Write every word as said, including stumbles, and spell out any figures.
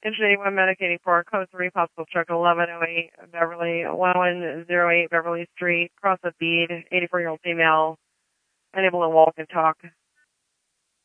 Engine eighty-one medicating for code three, possible stroke eleven oh eight, Beverly, one one zero eight Beverly Street, cross of bead, eighty-four-year-old female, unable to walk and talk.